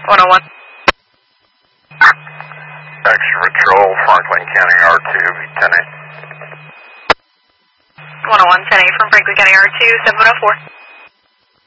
101. Extra Patrol, Franklin County R2, 10-8. 101, 10-8 from Franklin County R2, 7104.